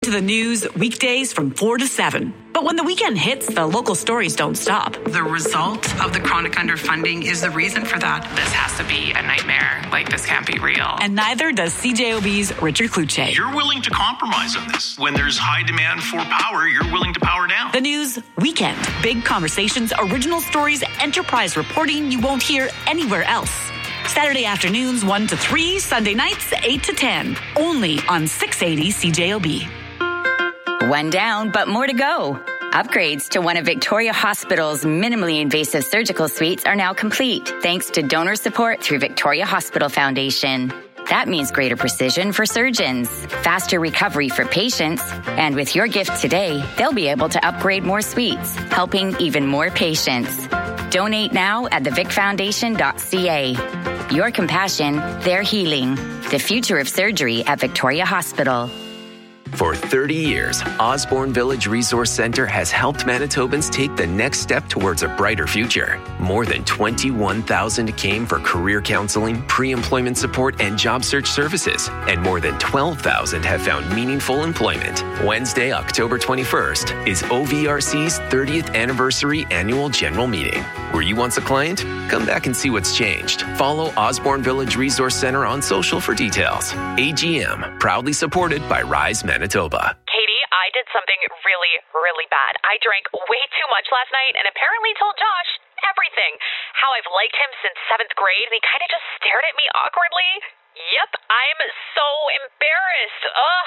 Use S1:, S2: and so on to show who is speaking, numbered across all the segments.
S1: To the news weekdays from 4 to 7. But when the weekend hits, the local stories don't stop.
S2: The result of the chronic underfunding is the reason for that.
S3: This has to be a nightmare. Like, this can't be real.
S1: And neither does CJOB's Richard Kluche.
S4: You're willing to compromise on this. When there's high demand for power, you're willing to power down.
S1: The news weekend. Big conversations, original stories, enterprise reporting you won't hear anywhere else. Saturday afternoons 1 to 3, Sunday nights 8 to 10. Only on 680 CJOB.
S5: One down, but more to go. Upgrades to one of Victoria Hospital's minimally invasive surgical suites are now complete, thanks to donor support through Victoria Hospital Foundation. That means greater precision for surgeons, faster recovery for patients, and with your gift today, they'll be able to upgrade more suites, helping even more patients. Donate now at thevicfoundation.ca. Your compassion, their healing. The future of surgery at Victoria Hospital.
S6: For 30 years, Osborne Village Resource Centre has helped Manitobans take the next step towards a brighter future. More than 21,000 came for career counseling, pre-employment support, and job search services. And more than 12,000 have found meaningful employment. Wednesday, October 21st, is OVRC's 30th anniversary annual general meeting. Were you once a client? Come back and see what's changed. Follow Osborne Village Resource Centre on social for details. AGM, proudly supported by Rise Manitoba.
S7: Katie, I did something really, really bad. I drank way too much last night and apparently told Josh everything. How I've liked him since 7th grade and he kind of just stared at me awkwardly. Yep, I'm so embarrassed. Ugh.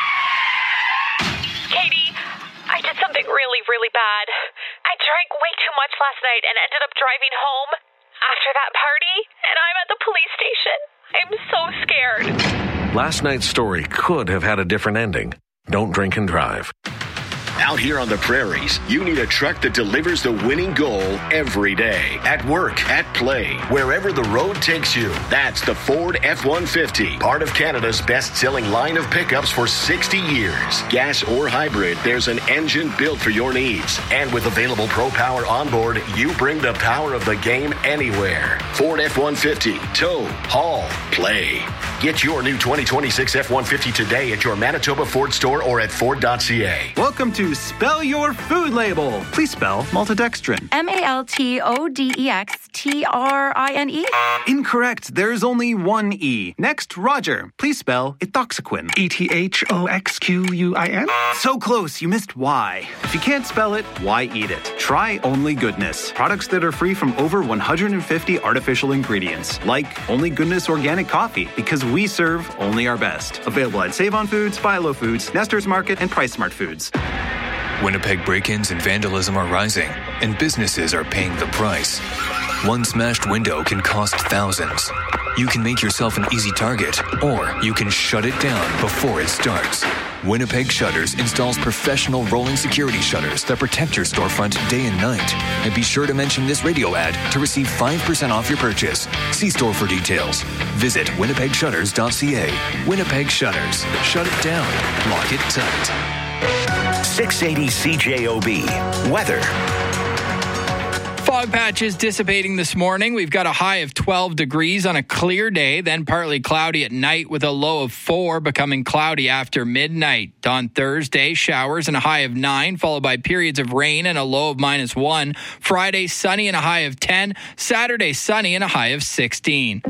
S7: Katie, I did something really, really bad. I drank way too much last night and ended up driving home after that party, and I'm at the police station. I'm so scared.
S8: Last night's story could have had a different ending. Don't drink and drive.
S9: Out here on the prairies, you need a truck that delivers the winning goal every day. At work, at play, wherever the road takes you. That's the Ford F-150, part of Canada's best-selling line of pickups for 60 years. Gas or hybrid, there's an engine built for your needs. And with available Pro Power onboard, you bring the power of the game anywhere. Ford F-150, tow, haul, play. Get your new 2026 F-150 today at your Manitoba Ford store or at Ford.ca.
S10: Welcome to Spell Your Food Label. Please spell maltodextrin.
S5: MALTODEXTRINE?
S10: Incorrect. There's only one E. Next, Roger. Please spell ethoxyquin.
S11: ETHOXQUIN?
S10: So close, you missed Y. If you can't spell it, why eat it? Try Only Goodness. Products that are free from over 150 artificial ingredients. Like Only Goodness Organic Coffee, because we serve only our best. Available at Save On Foods, Philo Foods, Nestor's Market, and Price Smart Foods.
S12: Winnipeg break-ins and vandalism are rising, and businesses are paying the price. One smashed window can cost thousands. You can make yourself an easy target, or you can shut it down before it starts. Winnipeg Shutters installs professional rolling security shutters that protect your storefront day and night. And be sure to mention this radio ad to receive 5% off your purchase. See store for details. Visit winnipegshutters.ca. Winnipeg Shutters. Shut it down. Lock it tight.
S9: 680 CJOB. Weather.
S13: Fog patches dissipating this morning. We've got a high of 12 degrees on a clear day, then partly cloudy at night with a low of 4, becoming cloudy after midnight. On Thursday, showers and a high of 9, followed by periods of rain and a low of -1. Friday, sunny and a high of 10. Saturday, sunny and a high of 16.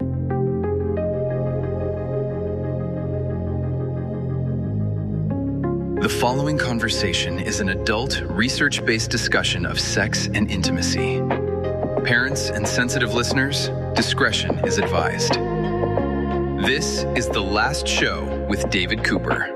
S14: The following conversation is an adult, research-based discussion of sex and intimacy. Parents and sensitive listeners, discretion is advised. This is The Last Show with David Cooper.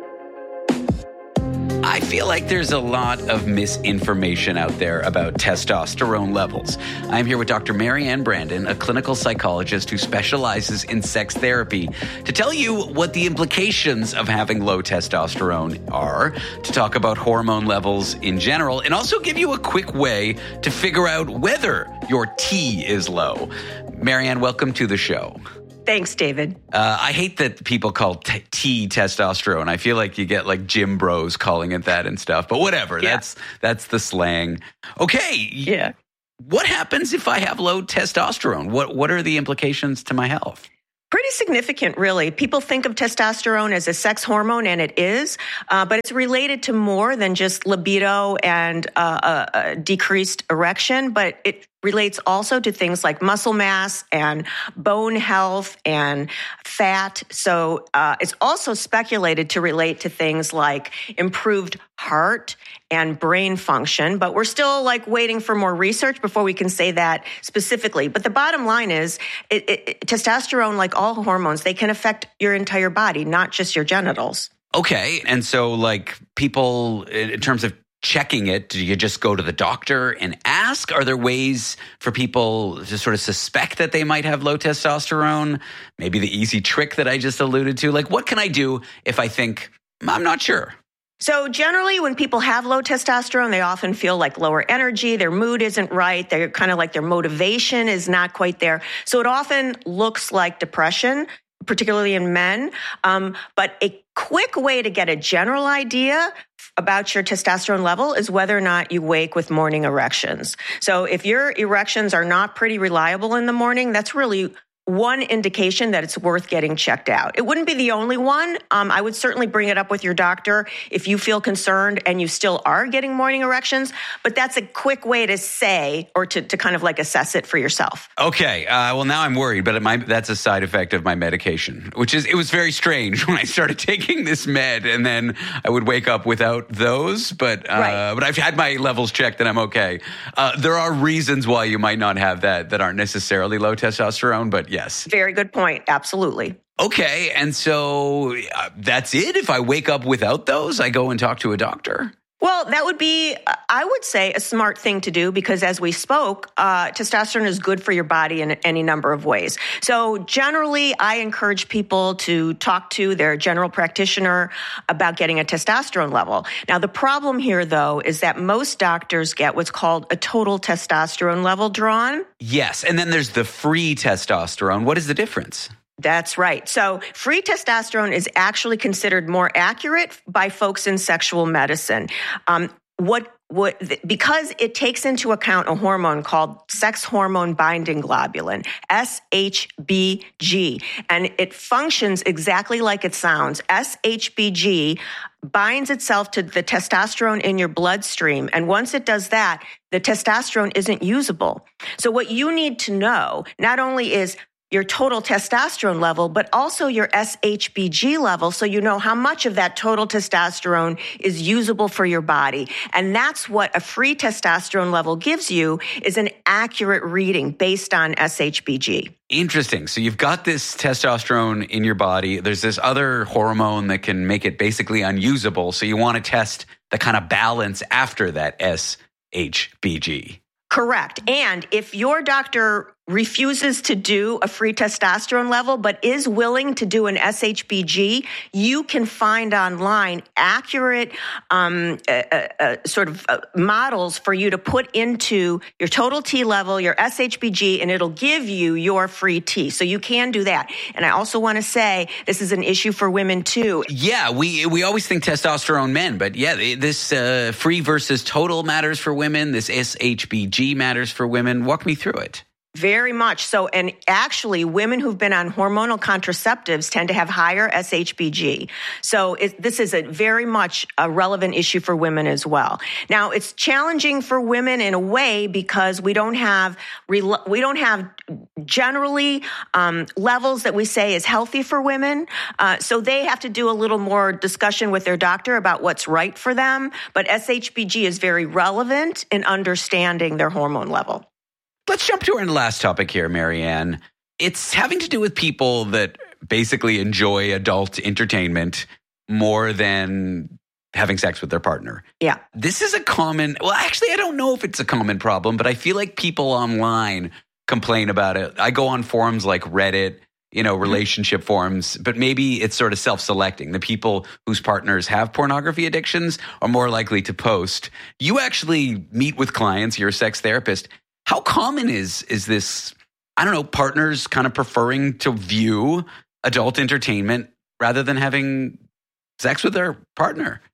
S15: I feel like there's a lot of misinformation out there about testosterone levels. I'm here with Dr. Marianne Brandon, a clinical psychologist who specializes in sex therapy, to tell you what the implications of having low testosterone are, to talk about hormone levels in general, and also give you a quick way to figure out whether your T is low. Marianne, welcome to the show.
S2: Thanks, David.
S15: I hate that people call T testosterone. I feel like you get like gym bros calling it that and stuff. But whatever. Yeah. That's the slang. Okay.
S2: Yeah.
S15: What happens if I have low testosterone? What are the implications to my health?
S11: Pretty significant, really. People think of testosterone as a sex hormone, and it is, but it's related to more than just libido and a decreased erection, but it relates also to things like muscle mass and bone health and fat. So it's also speculated to relate to things like improved heart and brain function, but we're still waiting for more research before we can say that specifically. But the bottom line is testosterone, like all hormones, they can affect your entire body, not just your genitals.
S15: Okay. And so people, in terms of checking it, do you just go to the doctor and ask? Are there ways for people to sort of suspect that they might have low testosterone? Maybe the easy trick that I just alluded to. What can I do if I think I'm not sure?
S11: So generally, when people have low testosterone, they often feel lower energy, their mood isn't right, they're kind of their motivation is not quite there. So it often looks like depression, particularly in men. But a quick way to get a general idea about your testosterone level is whether or not you wake with morning erections. So if your erections are not pretty reliable in the morning, that's really one indication that it's worth getting checked out. It wouldn't be the only one. I would certainly bring it up with your doctor if you feel concerned and you still are getting morning erections, but that's a quick way to say or to kind of assess it for yourself.
S15: Okay. Well, now I'm worried, but that's a side effect of my medication, it was very strange when I started taking this med and then I would wake up without those, but I've had my levels checked and I'm okay. There are reasons why you might not have that aren't necessarily low testosterone, but yes.
S11: Very good point. Absolutely.
S15: Okay. And so that's it. If I wake up without those, I go and talk to a doctor.
S11: Well, that would be, I would say, a smart thing to do because as we spoke, testosterone is good for your body in any number of ways. So generally, I encourage people to talk to their general practitioner about getting a testosterone level. Now, the problem here, though, is that most doctors get what's called a total testosterone level drawn.
S15: Yes. And then there's the free testosterone. What is the difference?
S11: That's right. So free testosterone is actually considered more accurate by folks in sexual medicine. Because it takes into account a hormone called sex hormone binding globulin, SHBG, and it functions exactly like it sounds. SHBG binds itself to the testosterone in your bloodstream, and once it does that, the testosterone isn't usable. So what you need to know not only is your total testosterone level, but also your SHBG level, so you know how much of that total testosterone is usable for your body. And that's what a free testosterone level gives you, is an accurate reading based on SHBG.
S15: Interesting. So you've got this testosterone in your body. There's this other hormone that can make it basically unusable. So you want to test the kind of balance after that SHBG.
S11: Correct. And if your doctor refuses to do a free testosterone level, but is willing to do an SHBG, you can find online accurate models for you to put into your total T level, your SHBG, and it'll give you your free T. So you can do that. And I also want to say this is an issue for women too.
S15: Yeah, we always think testosterone men, but yeah, this free versus total matters for women. This SHBG matters for women. Walk me through it.
S11: Very much so. And actually, women who've been on hormonal contraceptives tend to have higher SHBG. So this is very much a relevant issue for women as well. Now, it's challenging for women in a way because we don't have generally levels that we say is healthy for women. So they have to do a little more discussion with their doctor about what's right for them. But SHBG is very relevant in understanding their hormone level.
S15: Let's jump to our last topic here, Marianne. It's having to do with people that basically enjoy adult entertainment more than having sex with their partner.
S11: Yeah.
S15: This is actually, I don't know if it's a common problem, but I feel like people online complain about it. I go on forums like Reddit, relationship forums, but maybe it's sort of self-selecting. The people whose partners have pornography addictions are more likely to post. You actually meet with clients, you're a sex therapist. How common is this, partners kind of preferring to view adult entertainment rather than having sex with their partner?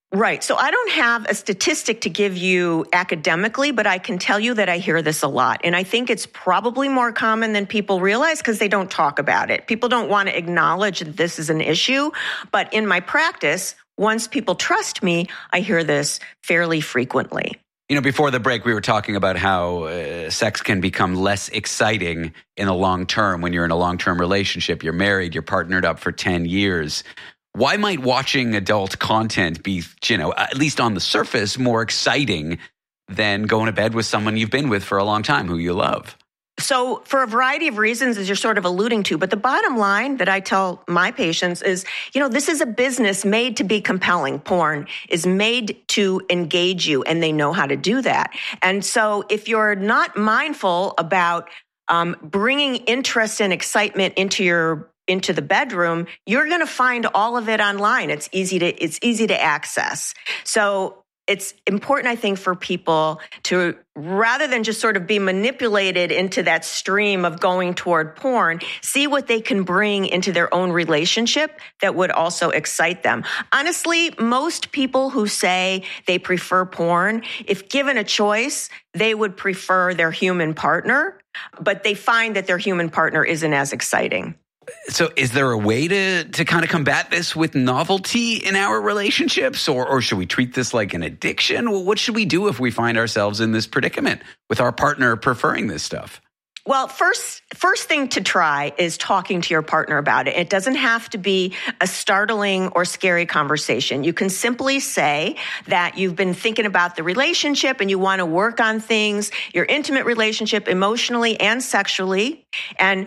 S11: Right. So I don't have a statistic to give you academically, but I can tell you that I hear this a lot. And I think it's probably more common than people realize because they don't talk about it. People don't want to acknowledge that this is an issue. But in my practice, once people trust me, I hear this fairly frequently.
S15: You know, before the break, we were talking about how sex can become less exciting in the long term when you're in a long-term relationship. You're married, you're partnered up for 10 years. Why might watching adult content be, at least on the surface, more exciting than going to bed with someone you've been with for a long time who you love?
S11: So for a variety of reasons, as you're sort of alluding to, but the bottom line that I tell my patients is, this is a business made to be compelling. Porn is made to engage you, and they know how to do that. And so if you're not mindful about bringing interest and excitement into the bedroom, you're going to find all of it online. It's easy to access. So it's important, I think, for people to, rather than just sort of be manipulated into that stream of going toward porn, see what they can bring into their own relationship that would also excite them. Honestly, most people who say they prefer porn, if given a choice, they would prefer their human partner, but they find that their human partner isn't as exciting.
S15: So is there a way to kind of combat this with novelty in our relationships, or should we treat this like an addiction? Well, what should we do if we find ourselves in this predicament with our partner preferring this stuff?
S11: Well, first thing to try is talking to your partner about it. It doesn't have to be a startling or scary conversation. You can simply say that you've been thinking about the relationship and you want to work on things, your intimate relationship, emotionally and sexually, and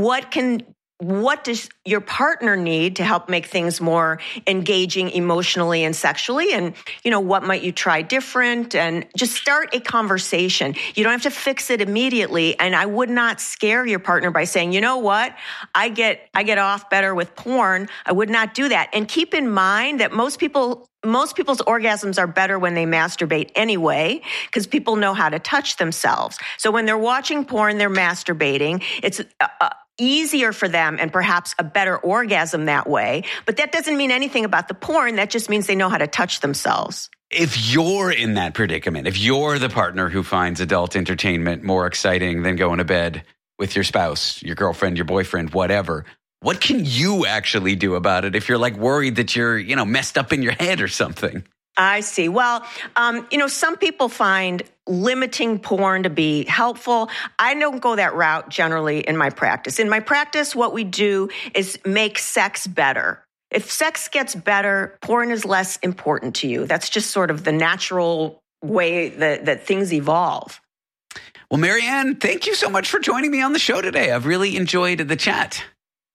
S11: what does your partner need to help make things more engaging emotionally and sexually? And, what might you try different? And just start a conversation. You don't have to fix it immediately. And I would not scare your partner by saying, you know what? I get off better with porn. I would not do that. And keep in mind that most people's orgasms are better when they masturbate anyway, because people know how to touch themselves. So when they're watching porn, they're masturbating. It's easier for them and perhaps a better orgasm that way. But that doesn't mean anything about the porn. That just means they know how to touch themselves.
S15: If you're in that predicament, if you're the partner who finds adult entertainment more exciting than going to bed with your spouse, your girlfriend, your boyfriend, whatever, what can you actually do about it if you're worried that you're, messed up in your head or something?
S11: I see. Well, some people find limiting porn to be helpful. I don't go that route generally in my practice. In my practice, what we do is make sex better. If sex gets better, porn is less important to you. That's just sort of the natural way that things evolve.
S15: Well, Marianne, thank you so much for joining me on the show today. I've really enjoyed the chat.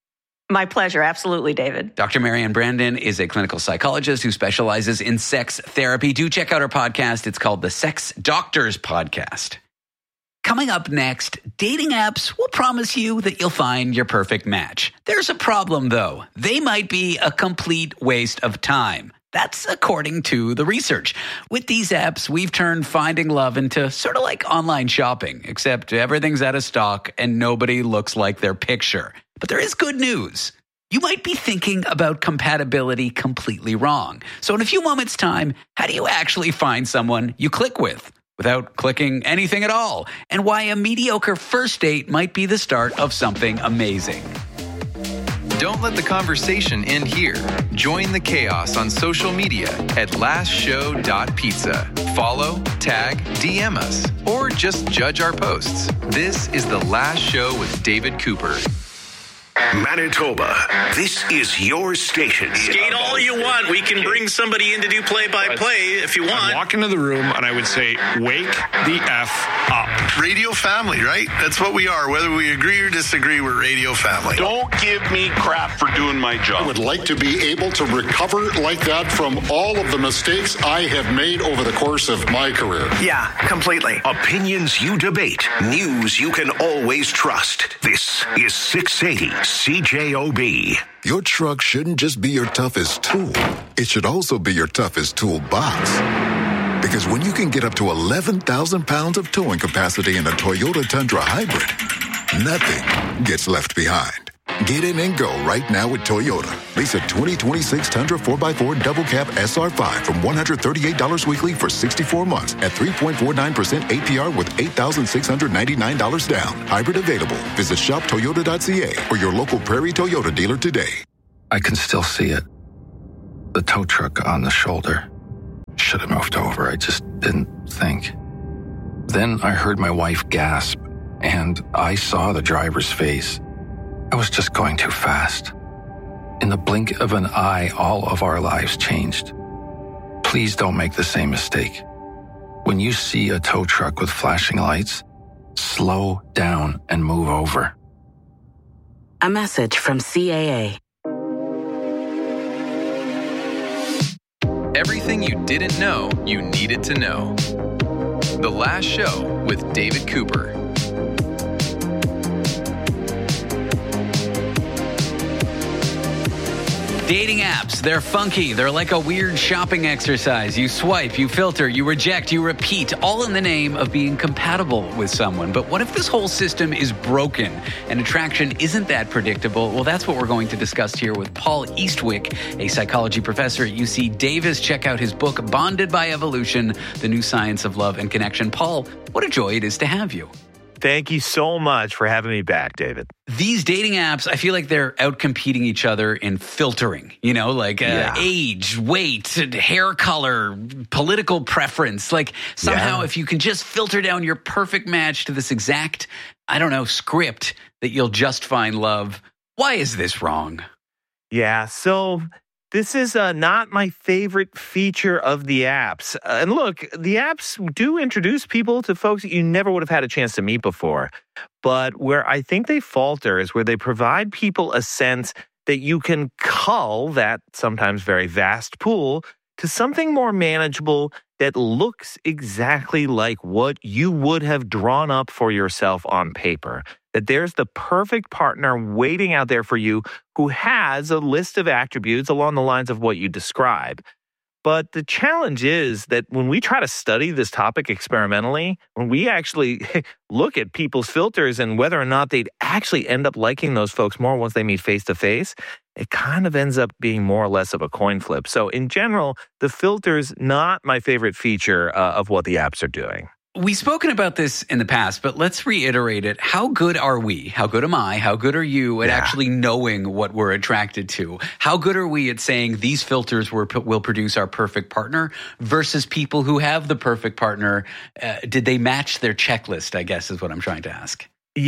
S11: My pleasure. Absolutely, David.
S15: Dr. Marianne Brandon is a clinical psychologist who specializes in sex therapy. Do check out her podcast. It's called the Sex Doctors Podcast. Coming up next, dating apps will promise you that you'll find your perfect match. There's a problem, though. They might be a complete waste of time. That's according to the research. With these apps, we've turned finding love into sort of like online shopping, except everything's out of stock and nobody looks like their picture. But there is good news. You might be thinking about compatibility completely wrong. So in a few moments' time, how do you actually find someone you click with without clicking anything at all? And why a mediocre first date might be the start of something amazing.
S14: Don't let the conversation end here. Join the chaos on social media at lastshow.pizza. Follow, tag, DM us, or just judge our posts. This is The Last Show with David Cooper.
S9: Manitoba, this is your station.
S4: Skate all you want. We can bring somebody in to do play-by-play if you want.
S16: I'd walk into the room and I would say, wake the F up.
S4: Radio family, right? That's what we are. Whether we agree or disagree, we're radio family.
S16: Don't give me crap for doing my job.
S17: I would like to be able to recover like that from all of the mistakes I have made over the course of my career.
S9: Yeah, completely. Opinions you debate. News you can always trust. This is 680 CJOB.
S18: Your truck shouldn't just be your toughest tool. It should also be your toughest toolbox. Because when you can get up to 11,000 pounds of towing capacity in a Toyota Tundra Hybrid, nothing gets left behind. Get in and go right now with Toyota. Lease a 2026 Tundra 4x4 Double Cab SR5 from $138 weekly for 64 months at 3.49% APR with $8,699 down. Hybrid available. Visit shoptoyota.ca or your local Prairie Toyota dealer today.
S19: I can still see it. The tow truck on the shoulder. Should have moved over. I just didn't think. Then I heard my wife gasp, and I saw the driver's face. I was just going too fast. In the blink of an eye, all of our lives changed. Please don't make the same mistake. When you see a tow truck with flashing lights, slow down and move over.
S20: A message from CAA.
S14: Everything you didn't know you needed to know. The Last Show with David Cooper.
S15: Dating apps, they're funky. They're like a weird shopping exercise. You swipe, you filter, you reject, you repeat, all in the name of being compatible with someone. But what if this whole system is broken and attraction isn't that predictable? Well, that's what we're going to discuss here with Paul Eastwick, a psychology professor at UC Davis. Check out his book, Bonded by Evolution, The New Science of Love and Connection. Paul, what a joy it is to have you.
S21: Thank you so much for having me back, David.
S15: These dating apps, I feel like they're out-competing each other in filtering, like age, weight, hair color, political preference. Like somehow if you can just filter down your perfect match to this exact, script that you'll just find love. Why is this wrong?
S21: Yeah, so this is not my favorite feature of the apps. And look, the apps do introduce people to folks that you never would have had a chance to meet before. But where I think they falter is where they provide people a sense that you can cull that sometimes very vast pool to something more manageable that looks exactly like what you would have drawn up for yourself on paper. That there's the perfect partner waiting out there for you who has a list of attributes along the lines of what you describe. But the challenge is that when we try to study this topic experimentally, when we actually look at people's filters and whether or not they'd actually end up liking those folks more once they meet face to face, it kind of ends up being more or less of a coin flip. So in general, the filter's not my favorite feature of what the apps are doing.
S15: We've spoken about this in the past, but let's reiterate it. How good are we? How good am I? How good are you at actually knowing what we're attracted to? How good are we at saying these filters will produce our perfect partner versus people who have the perfect partner? Did they match their checklist, I guess is what I'm trying to ask.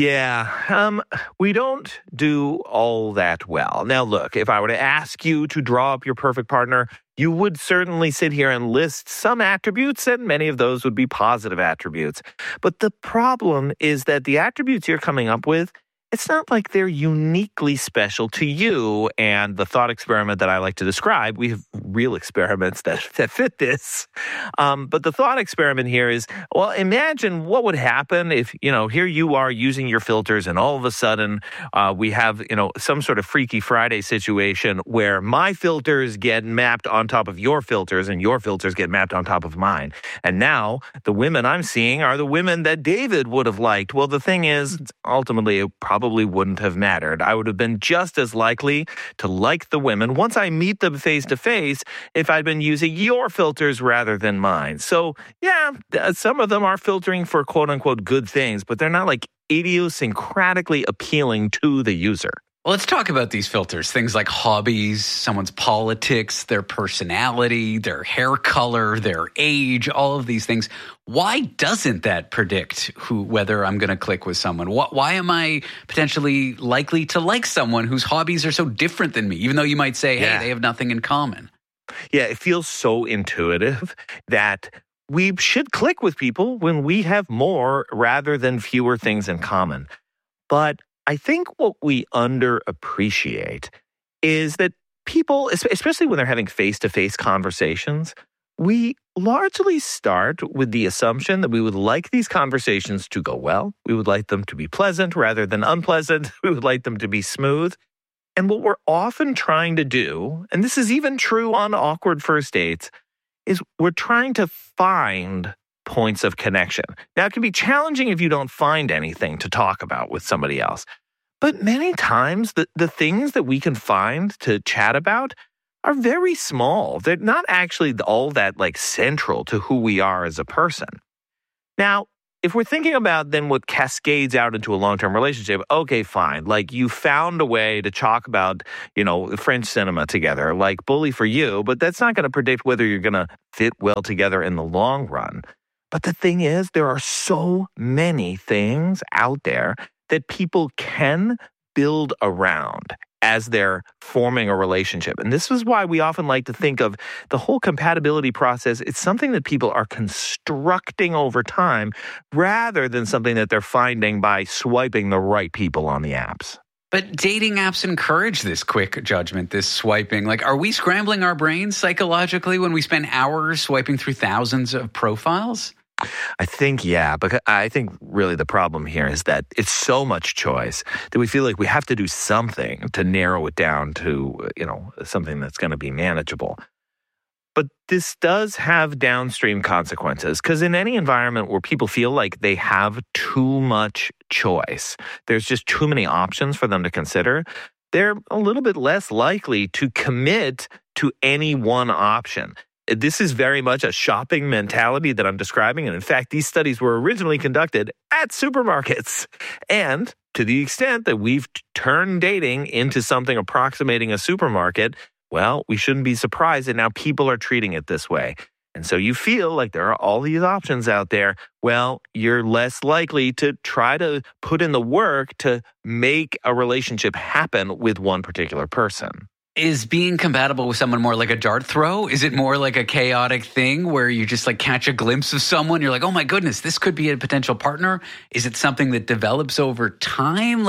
S21: Yeah, we don't do all that well. Now, look, if I were to ask you to draw up your perfect partner, you would certainly sit here and list some attributes, and many of those would be positive attributes. But the problem is that the attributes you're coming up with, it's not like they're uniquely special to you and the thought experiment that I like to describe. We have real experiments that fit this. But the thought experiment here is, well, imagine what would happen if, here you are using your filters and all of a sudden we have, some sort of Freaky Friday situation where my filters get mapped on top of your filters and your filters get mapped on top of mine. And now the women I'm seeing are the women that David would have liked. Well, the thing is, ultimately, it probably wouldn't have mattered. I would have been just as likely to like the women once I meet them face to face if I'd been using your filters rather than mine. So, yeah, some of them are filtering for quote unquote good things, but they're not like idiosyncratically appealing to the user.
S15: Well, let's talk about these filters. Things like hobbies, someone's politics, their personality, their hair color, their age, all of these things. Why doesn't that predict whether I'm going to click with someone? Why am I potentially likely to like someone whose hobbies are so different than me, even though you might say, hey, they have nothing in common?
S21: Yeah, it feels so intuitive that we should click with people when we have more rather than fewer things in common. But I think what we underappreciate is that people, especially when they're having face-to-face conversations, we largely start with the assumption that we would like these conversations to go well. We would like them to be pleasant rather than unpleasant. We would like them to be smooth. And what we're often trying to do, and this is even true on awkward first dates, is we're trying to find points of connection. Now, it can be challenging if you don't find anything to talk about with somebody else. But many times, the things that we can find to chat about are very small. They're not actually all that central to who we are as a person. Now, if we're thinking about then what cascades out into a long-term relationship, okay, fine. You found a way to talk about, French cinema together, bully for you, but that's not going to predict whether you're going to fit well together in the long run. But the thing is, there are so many things out there that people can build around as they're forming a relationship. And this is why we often like to think of the whole compatibility process. It's something that people are constructing over time rather than something that they're finding by swiping the right people on the apps.
S15: But dating apps encourage this quick judgment, this swiping. Are we scrambling our brains psychologically when we spend hours swiping through thousands of profiles?
S21: I think, yeah, because I think really the problem here is that it's so much choice that we feel like we have to do something to narrow it down to, something that's going to be manageable. But this does have downstream consequences because in any environment where people feel like they have too much choice, there's just too many options for them to consider, they're a little bit less likely to commit to any one option. This is very much a shopping mentality that I'm describing. And in fact, these studies were originally conducted at supermarkets. And to the extent that we've turned dating into something approximating a supermarket, well, we shouldn't be surprised that now people are treating it this way. And so you feel like there are all these options out there. Well, you're less likely to try to put in the work to make a relationship happen with one particular person.
S15: Is being compatible with someone more like a dart throw? Is it more like a chaotic thing where you just catch a glimpse of someone? You're like, oh my goodness, this could be a potential partner. Is it something that develops over time?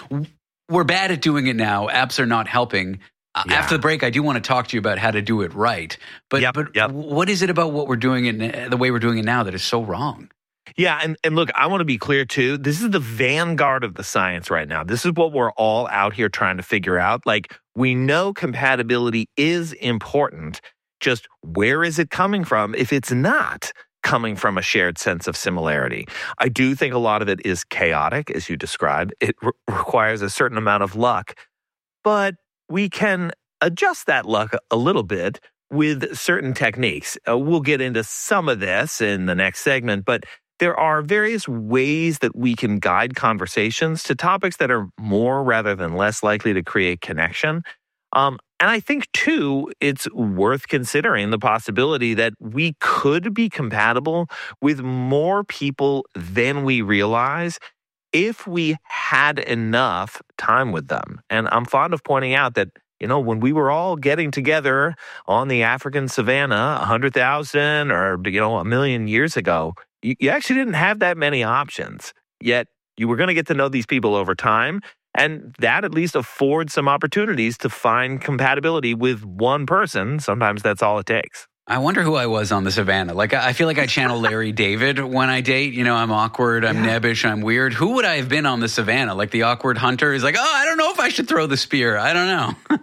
S15: We're bad at doing it now. Apps are not helping. After the break, I do want to talk to you about how to do it right. But what is it about what we're doing and the way we're doing it now that is so wrong?
S21: Yeah, and look, I want to be clear too. This is the vanguard of the science right now. This is what we're all out here trying to figure out. We know compatibility is important. Just where is it coming from if it's not coming from a shared sense of similarity? I do think a lot of it is chaotic, as you described. It requires a certain amount of luck, but we can adjust that luck a little bit with certain techniques. We'll get into some of this in the next segment, but there are various ways that we can guide conversations to topics that are more rather than less likely to create connection. And I think, too, it's worth considering the possibility that we could be compatible with more people than we realize if we had enough time with them. And I'm fond of pointing out that, when we were all getting together on the African savannah 100,000 or, a million years ago, you actually didn't have that many options, yet you were going to get to know these people over time, and that at least affords some opportunities to find compatibility with one person. Sometimes that's all it takes.
S15: I wonder who I was on the savannah. I feel like I channel Larry David when I date. I'm awkward, I'm nebbish, I'm weird. Who would I have been on the savannah? The awkward hunter is I don't know if I should throw the spear. I don't know.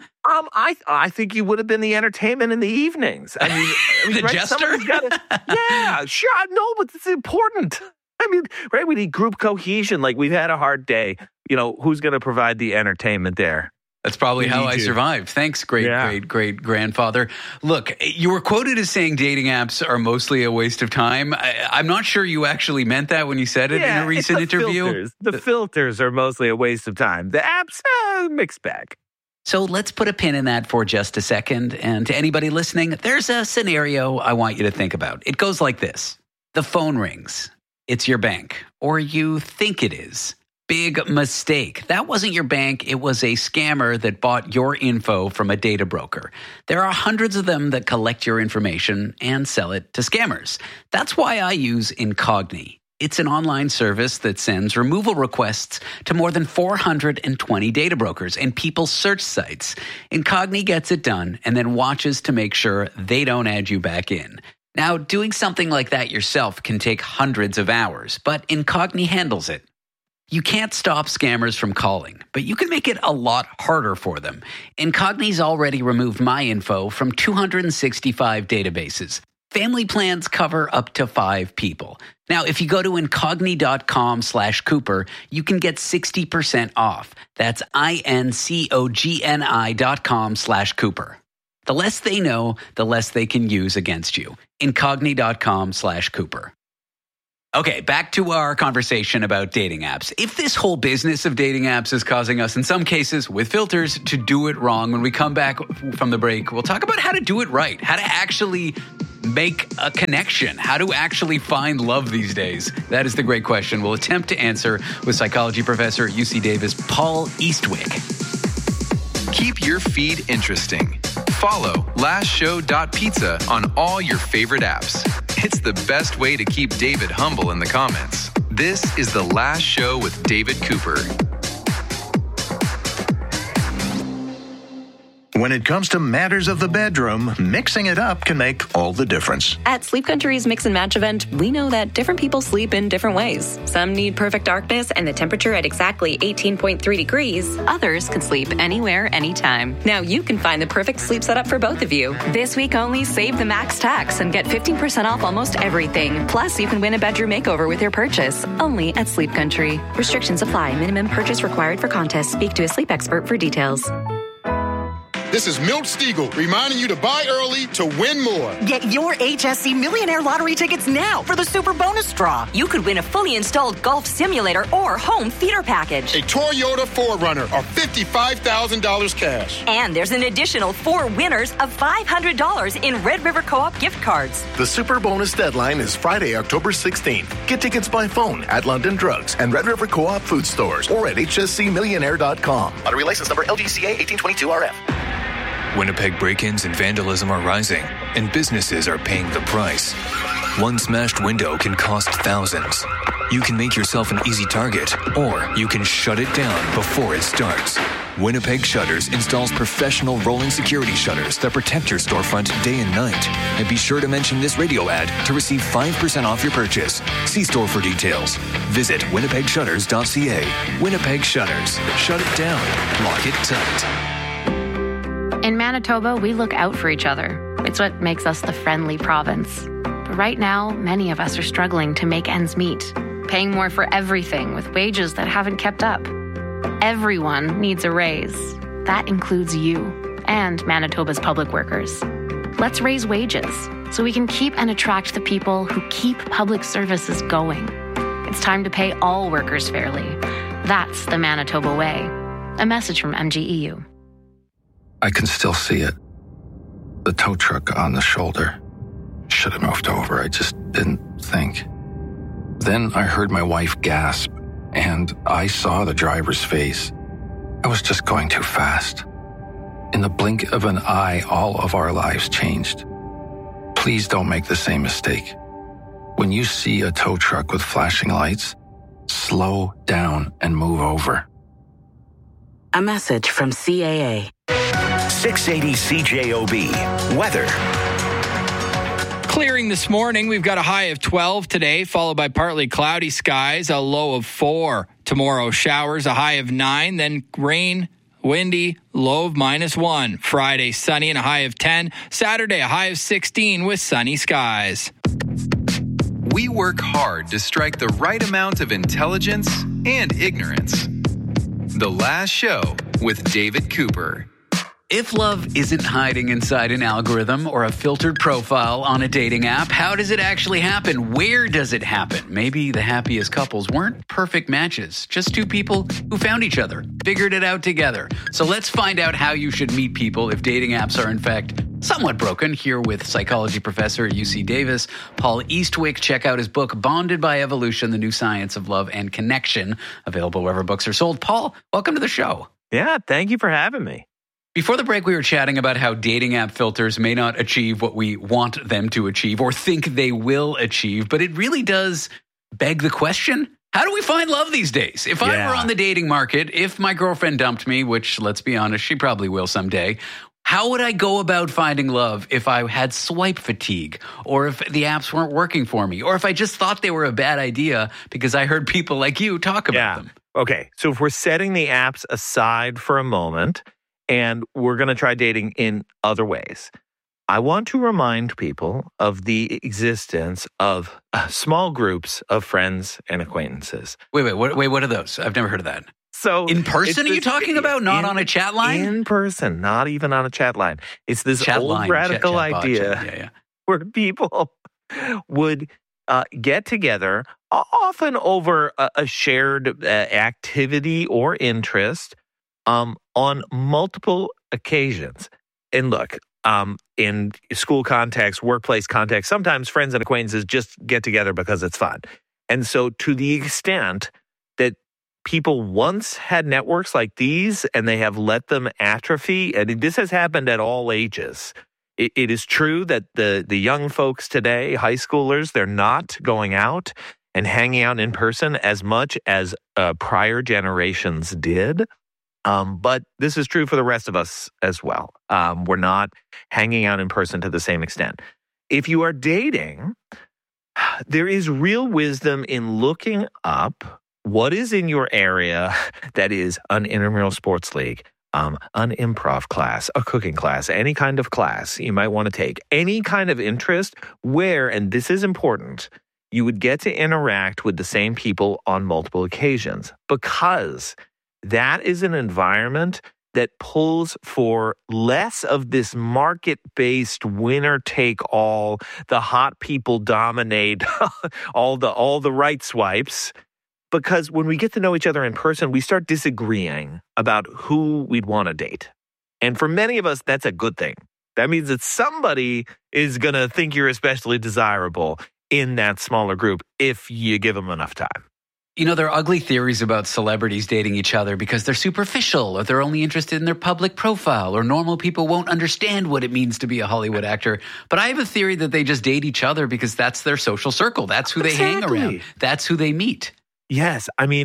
S21: I think you would have been the entertainment in the evenings. I mean
S15: the
S21: right?
S15: jester?
S21: Yeah, sure. No, but it's important. Right? We need group cohesion. We've had a hard day. Who's going to provide the entertainment there?
S15: That's probably how I survived. Thanks, great grandfather. Look, you were quoted as saying dating apps are mostly a waste of time. I'm not sure you actually meant that when you said it in a recent interview.
S21: Filters. The filters are mostly a waste of time. The apps, mixed bag.
S15: So let's put a pin in that for just a second. And to anybody listening, there's a scenario I want you to think about. It goes like this. The phone rings. It's your bank, or you think it is. Big mistake. That wasn't your bank. It was a scammer that bought your info from a data broker. There are hundreds of them that collect your information and sell it to scammers. That's why I use Incogni. It's an online service that sends removal requests to more than 420 data brokers and people's search sites. Incogni gets it done and then watches to make sure they don't add you back in. Now, doing something like that yourself can take hundreds of hours, but Incogni handles it. You can't stop scammers from calling, but you can make it a lot harder for them. Incogni's already removed my info from 265 databases. Family plans cover up to 5 people. Now, if you go to incogni.com/Cooper, you can get 60% off. That's incogni.com/Cooper. The less they know, the less they can use against you. Incogni.com/Cooper. Okay, back to our conversation about dating apps. If this whole business of dating apps is causing us, in some cases, with filters, to do it wrong, when we come back from the break, we'll talk about how to do it right, how to actually make a connection, how to actually find love these days. That is the great question we'll attempt to answer with psychology professor at UC Davis, Paul Eastwick.
S14: Keep your feed interesting. Follow lastshow.pizza on all your favorite apps. It's the best way to keep David humble in the comments. This is The Last Show with David Cooper.
S3: When it comes to matters of the bedroom, mixing it up can make all the difference.
S22: At Sleep Country's Mix and Match event, we know that different people sleep in different ways. Some need perfect darkness and the temperature at exactly 18.3 degrees. Others can sleep anywhere, anytime. Now you can find the perfect sleep setup for both of you. This week only, save the max tax and get 15% off almost everything. Plus, you can win a bedroom makeover with your purchase. Only at Sleep Country. Restrictions apply. Minimum purchase required for contest. Speak to a sleep expert for details.
S23: This is Milt Stiegel reminding you to buy early to win more.
S24: Get your HSC Millionaire Lottery tickets now for the Super Bonus Draw. You could win a fully installed golf simulator or home theater package.
S23: A Toyota 4Runner or $55,000 cash.
S24: And there's an additional 4 winners of $500 in Red River Co-op gift cards.
S25: The Super Bonus deadline is Friday, October 16th. Get tickets by phone at London Drugs and Red River Co-op food stores or at hscmillionaire.com. Lottery license number LGCA 1822RF.
S12: Winnipeg break-ins and vandalism are rising, and businesses are paying the price. One smashed window can cost thousands. You can make yourself an easy target, or you can shut it down before it starts. Winnipeg Shutters installs professional rolling security shutters that protect your storefront day and night. And be sure to mention this radio ad to receive 5% off your purchase. See store for details. Visit winnipegshutters.ca. Winnipeg Shutters. Shut it down. Lock it tight.
S26: In Manitoba, we look out for each other. It's what makes us the friendly province. But right now, many of us are struggling to make ends meet, paying more for everything with wages that haven't kept up. Everyone needs a raise. That includes you and Manitoba's public workers. Let's raise wages so we can keep and attract the people who keep public services going. It's time to pay all workers fairly. That's the Manitoba way. A message from MGEU.
S19: I can still see it. The tow truck on the shoulder. Should have moved over. I just didn't think. Then I heard my wife gasp, and I saw the driver's face. I was just going too fast. In the blink of an eye, all of our lives changed. Please don't make the same mistake. When you see a tow truck with flashing lights, slow down and move over.
S20: A message from CAA.
S9: 680 CJOB. Weather.
S13: Clearing this morning. We've got a high of 12 today, followed by partly cloudy skies, a low of 4. Tomorrow, showers, a high of 9, then rain, windy, low of -1. Friday, sunny and a high of 10. Saturday, a high of 16 with sunny skies.
S14: We work hard to strike the right amount of intelligence and ignorance. The Last Show with David Cooper.
S15: If love isn't hiding inside an algorithm or a filtered profile on a dating app, how does it actually happen? Where does it happen? Maybe the happiest couples weren't perfect matches, just 2 people who found each other, figured it out together. So let's find out how you should meet people if dating apps are in fact somewhat broken. Here with psychology professor at UC Davis, Paul Eastwick. Check out his book, Bonded by Evolution, The New Science of Love and Connection, available wherever books are sold. Paul, welcome to the show.
S21: Yeah, thank you for having me.
S15: Before the break, we were chatting about how dating app filters may not achieve what we want them to achieve or think they will achieve, but it really does beg the question, how do we find love these days? If I were on the dating market, if my girlfriend dumped me, which, let's be honest, she probably will someday, how would I go about finding love if I had swipe fatigue, or if the apps weren't working for me, or if I just thought they were a bad idea because I heard people like you talk about them?
S21: Okay, so if we're setting the apps aside for a moment, and we're going to try dating in other ways, I want to remind people of the existence of small groups of friends and acquaintances.
S15: Wait, what are those? I've never heard of that.
S21: So
S15: in person, are you talking about? Not on a chat line?
S21: In person, not even on a chat line. It's this old radical idea where people would get together, often over a shared activity or interest, on multiple occasions. And look, in school context, workplace context, sometimes friends and acquaintances just get together because it's fun. And so to the extent that people once had networks like these and they have let them atrophy, and this has happened at all ages. It is true that the young folks today, high schoolers, they're not going out and hanging out in person as much as prior generations did. But this is true for the rest of us as well. We're not hanging out in person to the same extent. If you are dating, there is real wisdom in looking up what is in your area that is an intramural sports league, an improv class, a cooking class, any kind of class you might want to take, any kind of interest where, and this is important, you would get to interact with the same people on multiple occasions, because that is an environment that pulls for less of this market-based winner-take-all, the hot people dominate all the right swipes. Because when we get to know each other in person, we start disagreeing about who we'd want to date. And for many of us, that's a good thing. That means that somebody is going to think you're especially desirable in that smaller group if you give them enough time.
S15: You know, there are ugly theories about celebrities dating each other because they're superficial, or they're only interested in their public profile, or normal people won't understand what it means to be a Hollywood actor. But I have a theory that they just date each other because that's their social circle. That's who they hang around. That's who they meet.
S21: Yes. I mean,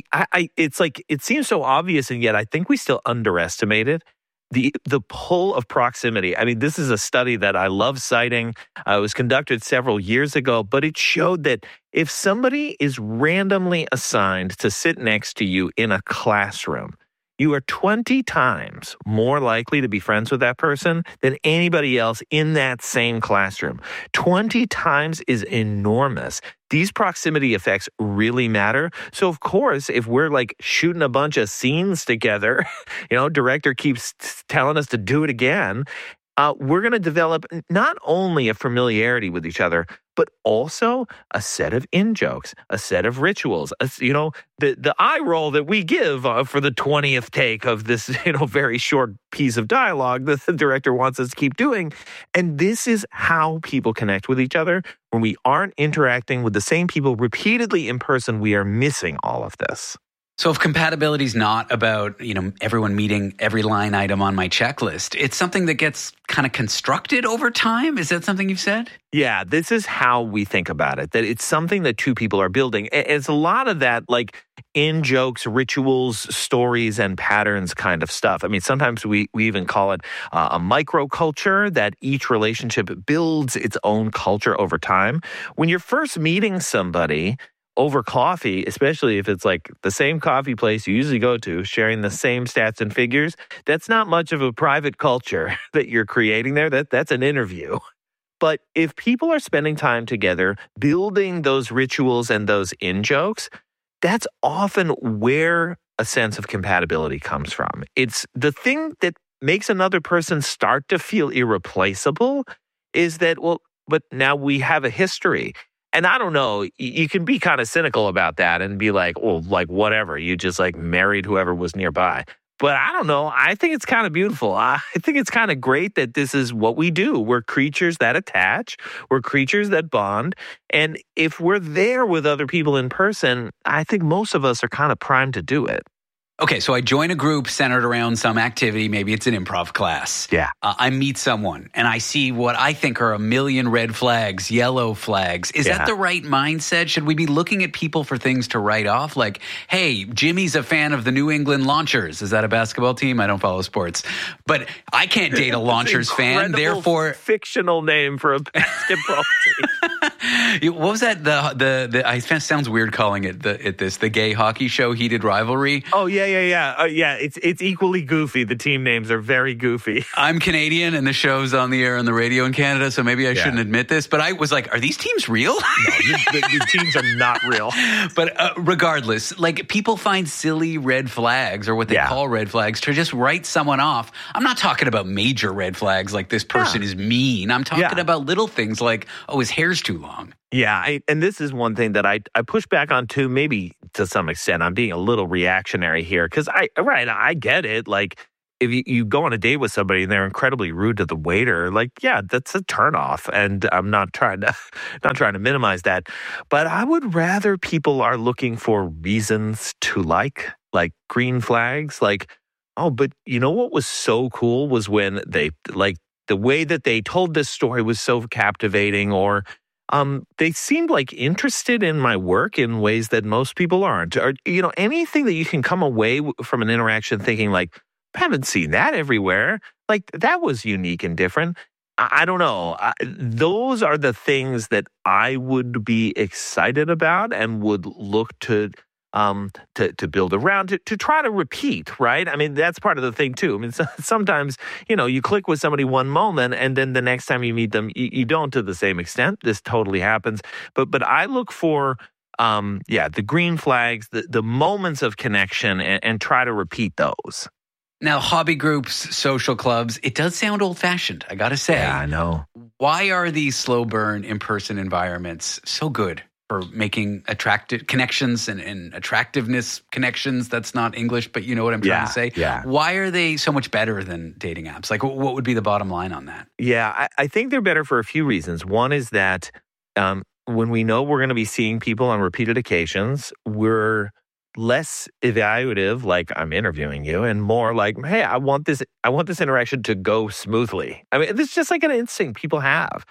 S21: it's like, it seems so obvious, and yet I think we still underestimate it. The pull of proximity. I mean, this is a study that I love citing. It was conducted several years ago, but it showed that if somebody is randomly assigned to sit next to you in a classroom, you are 20 times more likely to be friends with that person than anybody else in that same classroom. 20 times is enormous. These proximity effects really matter. So, of course, if we're like shooting a bunch of scenes together, director keeps telling us to do it again, we're going to develop not only a familiarity with each other, but also a set of in-jokes, a set of rituals. The eye roll that we give for the 20th take of this, very short piece of dialogue that the director wants us to keep doing. And this is how people connect with each other. When we aren't interacting with the same people repeatedly in person, we are missing all of this.
S15: So if compatibility is not about, everyone meeting every line item on my checklist, it's something that gets kind of constructed over time. Is that something you've said?
S21: Yeah, this is how we think about it, that it's something that two people are building. It's a lot of that, like in-jokes, rituals, stories, and patterns kind of stuff. I mean, sometimes we even call it a microculture, that each relationship builds its own culture over time. When you're first meeting somebody over coffee, especially if it's like the same coffee place you usually go to, sharing the same stats and figures, that's not much of a private culture that you're creating there. That's an interview. But if people are spending time together, building those rituals and those in-jokes, that's often where a sense of compatibility comes from. It's the thing that makes another person start to feel irreplaceable is that, but now we have a history. And I don't know, you can be kind of cynical about that and be like, whatever, you just married whoever was nearby. But I don't know, I think it's kind of beautiful. I think it's kind of great that this is what we do. We're creatures that attach. We're creatures that bond. And if we're there with other people in person, I think most of us are kind of primed to do it.
S15: Okay, so I join a group centered around some activity. Maybe it's an improv class.
S21: Yeah.
S15: I meet someone and I see what I think are a million red flags, yellow flags. Is that the right mindset? Should we be looking at people for things to write off? Like, hey, Jimmy's a fan of the New England Launchers. Is that a basketball team? I don't follow sports. But I can't date a Launchers fan. Therefore,
S21: fictional name for a basketball team.
S15: What was that? It sounds weird calling it the gay hockey show Heated Rivalry.
S21: Oh, yeah. It's equally goofy. The team names are very goofy.
S15: I'm Canadian, and the show's on the air on the radio in Canada, so maybe I shouldn't admit this, but I was like, are these teams real?
S21: No, the teams are not real.
S15: But regardless, like, people find silly red flags, or what they call red flags, to just write someone off. I'm not talking about major red flags like this person is mean. I'm talking about little things like, oh, his hair's too long.
S21: Yeah, and this is one thing that I push back on too, maybe to some extent. I'm being a little reactionary here because I get it. Like, if you go on a date with somebody and they're incredibly rude to the waiter, like, yeah, that's a turnoff. And I'm not trying to minimize that. But I would rather people are looking for reasons to like green flags. Like, oh, but you know what was so cool was when they, like, the way that they told this story was so captivating, or they seemed like interested in my work in ways that most people aren't. Or, you know, anything that you can come away from an interaction thinking like, I haven't seen that everywhere. Like, that was unique and different. I don't know. Those are the things that I would be excited about and would look to build around, to try to repeat, right? I mean, that's part of the thing too. I mean, sometimes, you know, you click with somebody one moment and then the next time you meet them, you don't to the same extent. This totally happens. But I look for, the green flags, the moments of connection, and try to repeat those.
S15: Now, hobby groups, social clubs, it does sound old-fashioned, I gotta say.
S21: Yeah, I know.
S15: Why are these slow burn, in-person environments so good for making attractive connections and attractiveness connections? That's not English, but you know what I'm trying to say.
S21: Yeah.
S15: Why are they so much better than dating apps? Like, what would be the bottom line on that?
S21: Yeah, I think they're better for a few reasons. One is that when we know we're going to be seeing people on repeated occasions, we're less evaluative, like I'm interviewing you, and more like, hey, I want this interaction to go smoothly. I mean, it's just like an instinct people have.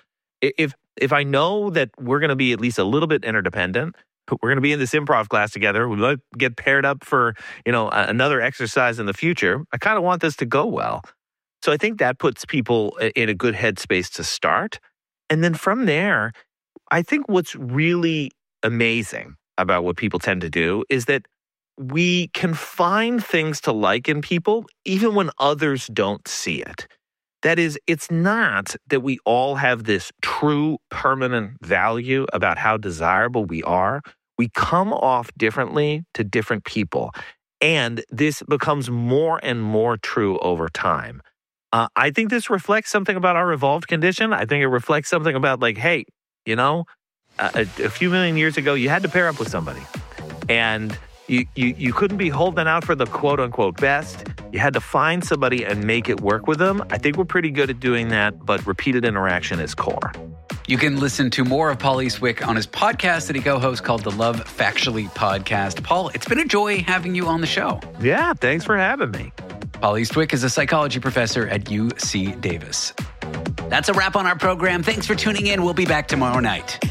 S21: If I know that we're going to be at least a little bit interdependent, we're going to be in this improv class together, we might get paired up for, you know, another exercise in the future, I kind of want this to go well. So I think that puts people in a good headspace to start. And then from there, I think what's really amazing about what people tend to do is that we can find things to like in people even when others don't see it. That is, it's not that we all have this true permanent value about how desirable we are. We come off differently to different people. And this becomes more and more true over time. I think this reflects something about our evolved condition. I think it reflects something about, like, hey, you know, a few million years ago, you had to pair up with somebody. And you couldn't be holding out for the quote-unquote best. You had to find somebody and make it work with them. I think we're pretty good at doing that, but repeated interaction is core.
S15: You can listen to more of Paul Eastwick on his podcast that he co-hosts called the Love Factually Podcast. Paul, it's been a joy having you on the show.
S21: Yeah, thanks for having me.
S15: Paul Eastwick is a psychology professor at UC Davis. That's a wrap on our program. Thanks for tuning in. We'll be back tomorrow night.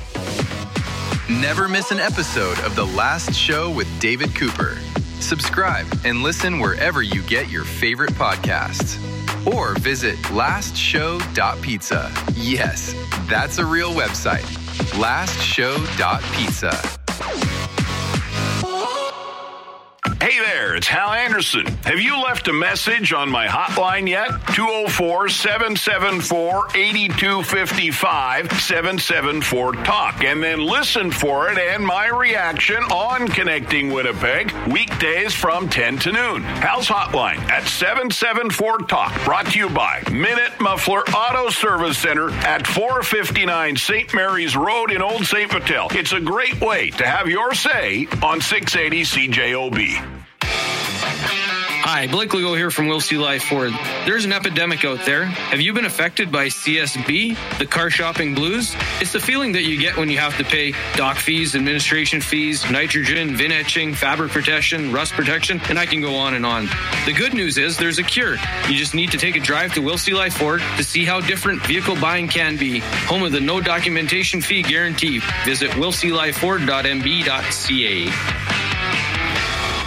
S14: Never miss an episode of The Last Show with David Cooper. Subscribe and listen wherever you get your favorite podcasts. Or visit lastshow.pizza. Yes, that's a real website. lastshow.pizza.
S4: Hey there, it's Hal Anderson. Have you left a message on my hotline yet? 204-774-8255, 774-TALK. And then listen for it and my reaction on Connecting Winnipeg, weekdays from 10 to noon. Hal's hotline at 774-TALK, brought to you by Minute Muffler Auto Service Center at 459 St. Mary's Road in Old St. Vital. It's a great way to have your say on 680 CJOB.
S1: Hi, Blake Legault here from Will See Life Ford. There's an epidemic out there. Have you been affected by CSB, the car shopping blues? It's the feeling that you get when you have to pay dock fees, administration fees, nitrogen, VIN etching, fabric protection, rust protection, and I can go on and on. The good news is there's a cure. You just need to take a drive to Will See Life Ford to see how different vehicle buying can be. Home of the no documentation fee guarantee. Visit willseelifeford.mb.ca.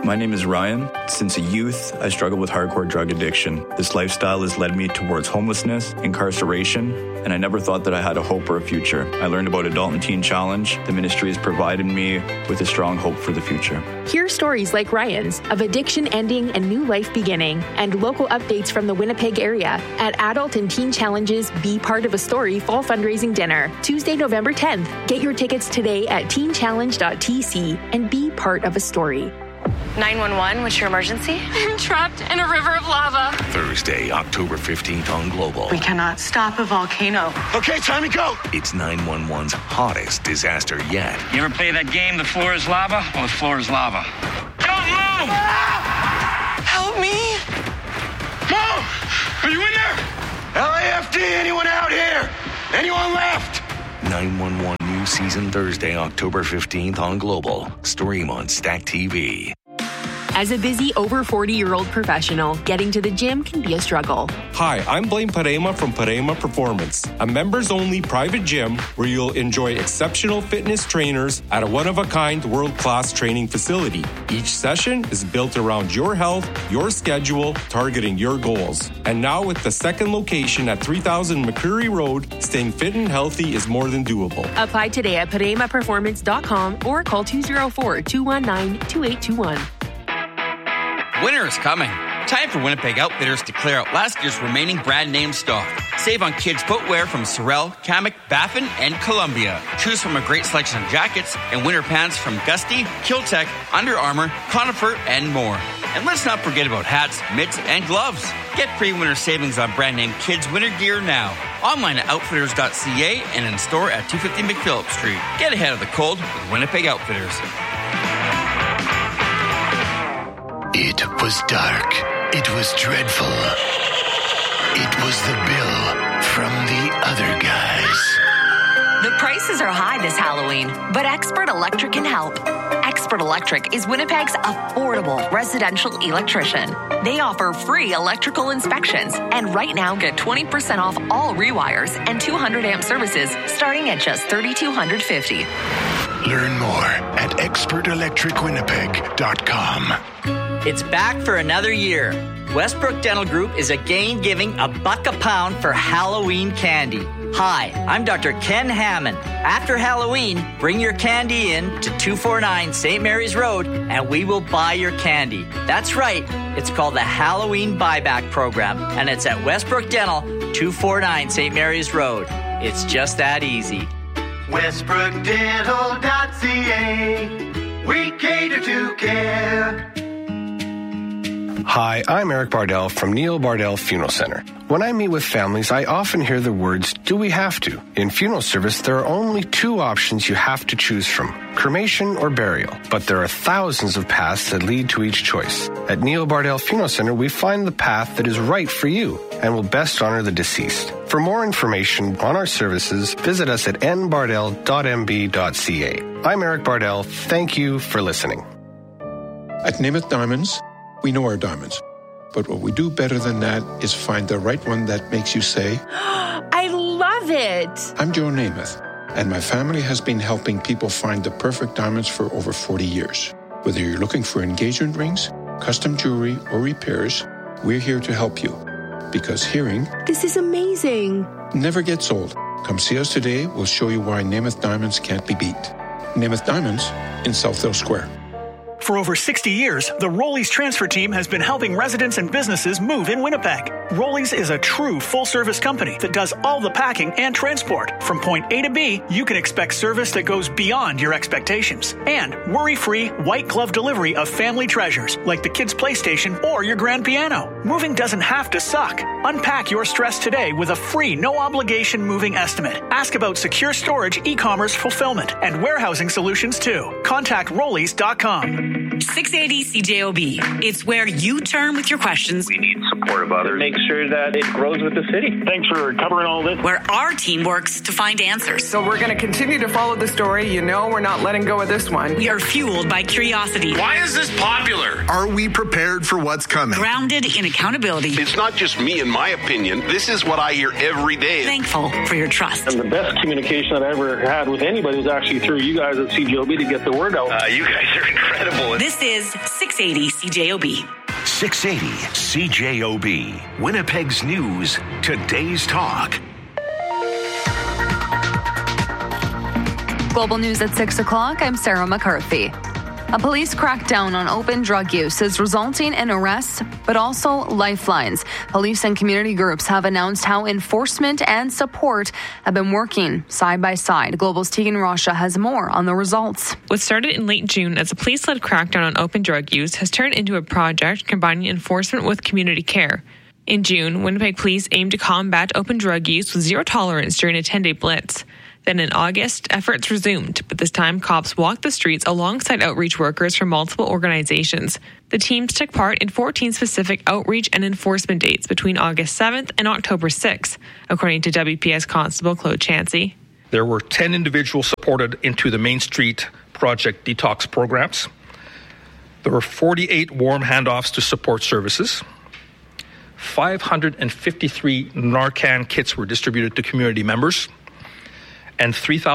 S2: My name is Ryan. Since a youth, I struggled with hardcore drug addiction. This lifestyle has led me towards homelessness, incarceration, and I never thought that I had a hope or a future. I learned about Adult and Teen Challenge. The ministry has provided me with a strong hope for the future.
S5: Hear stories like Ryan's of addiction ending and new life beginning, and local updates from the Winnipeg area at Adult and Teen Challenge's Be Part of a Story Fall Fundraising Dinner, Tuesday, November 10th. Get your tickets today at teenchallenge.tc and be part of a story.
S6: 911, what's your emergency?
S5: I'm trapped in a river of lava.
S7: Thursday, October 15th on Global.
S6: We cannot stop a volcano.
S7: Okay, time to go. It's 911's hottest disaster yet.
S8: You ever play that game, The Floor is Lava? Well, the floor is lava. Don't move!
S6: Ah! Help me!
S8: Mom! Are you in there?
S7: LAFD, anyone out here? Anyone left? 911 new season Thursday, October 15th on Global. Stream on Stack TV.
S5: As a busy over 40-year-old professional, getting to the gym can be a struggle.
S10: Hi, I'm Blaine Parema from Parema Performance, a members-only private gym where you'll enjoy exceptional fitness trainers at a one-of-a-kind world-class training facility. Each session is built around your health, your schedule, targeting your goals. And now with the second location at 3000 McCreary Road, staying fit and healthy is more than doable.
S5: Apply today at paremaperformance.com or call 204-219-2821.
S15: Winter is coming. Time for Winnipeg Outfitters to clear out last year's remaining brand name stock. Save on kids' footwear from Sorel, Kamek, Baffin, and Columbia. Choose from a great selection of jackets and winter pants from Gusty, Kiltech, Under Armour, Conifer, and more. And let's not forget about hats, mitts, and gloves. Get pre-winter savings on brand name kids' winter gear now. Online at outfitters.ca and in store at 250 McPhillips Street. Get ahead of the cold with Winnipeg Outfitters.
S27: It was dark. It was dreadful. It was the bill from the other guys.
S24: The prices are high this Halloween, but Expert Electric can help. Expert Electric is Winnipeg's affordable residential electrician. They offer free electrical inspections, and right now get 20% off all rewires and 200-amp services starting at just $3,250.
S27: Learn more at expertelectricwinnipeg.com.
S28: It's back for another year. Westbrook Dental Group is again giving $1 a pound for Halloween candy. Hi, I'm Dr. Ken Hammond. After Halloween, bring your candy in to 249 St. Mary's Road and we will buy your candy. That's right, it's called the Halloween Buyback Program and it's at Westbrook Dental, 249 St. Mary's Road. It's just that easy.
S29: WestbrookDental.ca. We cater to care.
S30: Hi, I'm Eric Bardell from Neil Bardell Funeral Center. When I meet with families, I often hear the words, do we have to? In funeral service, there are only two options you have to choose from, cremation or burial. But there are thousands of paths that lead to each choice. At Neil Bardell Funeral Center, we find the path that is right for you and will best honor the deceased. For more information on our services, visit us at nbardell.mb.ca. I'm Eric Bardell. Thank you for listening.
S31: At Namath Diamonds, we know our diamonds, but what we do better than that is find the right one that makes you say,
S5: I love it.
S31: I'm Joe Namath, and my family has been helping people find the perfect diamonds for over 40 years. Whether you're looking for engagement rings, custom jewelry, or repairs, we're here to help you. Because hearing,
S5: this is amazing,
S31: never gets old. Come see us today. We'll show you why Namath Diamonds can't be beat. Namath Diamonds in Southdale Square.
S32: For over 60 years, the Rollies transfer team has been helping residents and businesses move in Winnipeg. Rollies is a true full-service company that does all the packing and transport. From point A to B, you can expect service that goes beyond your expectations. And worry-free, white-glove delivery of family treasures like the kids' PlayStation or your grand piano. Moving doesn't have to suck. Unpack your stress today with a free, no-obligation moving estimate. Ask about secure storage, e-commerce fulfillment, and warehousing solutions too. Contact Rollies.com.
S24: 680 CJOB. It's where you turn with your questions.
S33: We need some
S3: support of others.
S11: Make sure that it grows with the city. Thanks for covering all this.
S12: Where our team works to find answers.
S16: So we're going to continue to follow the story. You know we're not letting go of this one.
S12: We are fueled by curiosity.
S4: Why is this popular?
S17: Are we prepared for what's coming?
S12: Grounded in accountability.
S4: It's not just me and my opinion. This is what I hear every day.
S12: Thankful for your trust.
S11: And the best communication that I ever had with anybody was actually through you guys at CJOB to get the word out.
S4: You guys are incredible.
S12: This is 680 CJOB.
S9: 680 CJOB. Winnipeg's news. Today's talk.
S18: Global news at 6 o'clock. I'm Sarah McCarthy. A police crackdown on open drug use is resulting in arrests, but also lifelines. Police and community groups have announced how enforcement and support have been working side by side. Global's Tegan Rasha has more on the results.
S19: What started in late June as a police-led crackdown on open drug use has turned into a project combining enforcement with community care. In June, Winnipeg police aimed to combat open drug use with zero tolerance during a 10-day blitz. Then in August, efforts resumed, but this time cops walked the streets alongside outreach workers from multiple organizations. The teams took part in 14 specific outreach and enforcement dates between August 7th and October 6th, according to WPS Constable Claude Chansey.
S20: There were 10 individuals supported into the Main Street Project detox programs. There were 48 warm handoffs to support services. 553 Narcan kits were distributed to community members. And